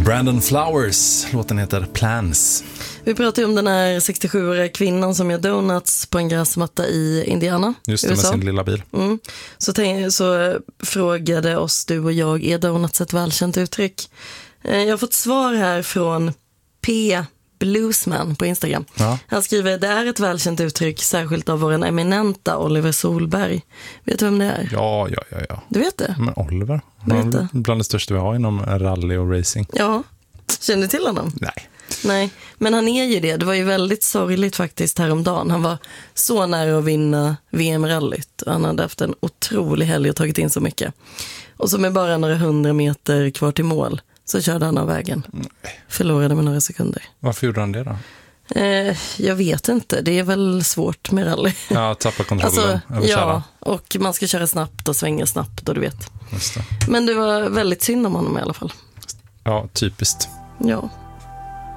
Brandon Flowers, låten heter Plans. Vi pratade ju om den här 67-åriga kvinnan som gör donuts på en gräsmatta i Indiana. Just det, USA. med sin lilla bil. Så frågade oss du och jag, är donuts ett välkänt uttryck? Jag har fått svar här från P. Bluesman på Instagram. Ja. Han skriver, det är ett välkänt uttryck, särskilt av vår eminenta Oliver Solberg. Vet du vem det är? Ja. Du vet det? Men Oliver, Vet det. bland det största vi har inom rally och racing. Ja, känner du till honom? Nej, men han är ju det. Det var ju väldigt sorgligt faktiskt häromdagen. Han var så nära att vinna VM-rallyt. Han hade haft en otrolig helg och tagit in så mycket. Och så med bara några 100 meter kvar till mål så körde han av vägen. Förlorade med några sekunder. Varför gjorde han det då? Jag vet inte. Det är väl svårt med rally. Ja, tappa kontrollen över kärran. Och man ska köra snabbt och svänga snabbt och du vet. Just det. Men det var väldigt synd om honom i alla fall. Ja, typiskt. Ja.